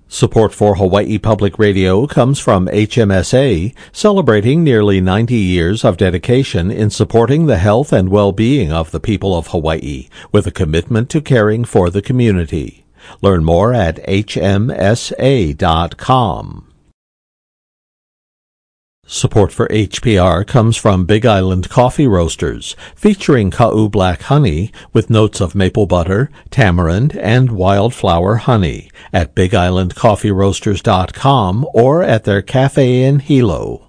Support for Hawaii Public Radio comes from HMSA, celebrating nearly 90 years of dedication in supporting the health and well-being of the people of Hawaii, with a commitment to caring for the community. Learn more at hmsa.com. Support for HPR comes from Big Island Coffee Roasters, featuring Ka'u Black Honey with notes of maple butter, tamarind, and wildflower honey at BigIslandCoffeeRoasters.com or at their cafe in Hilo.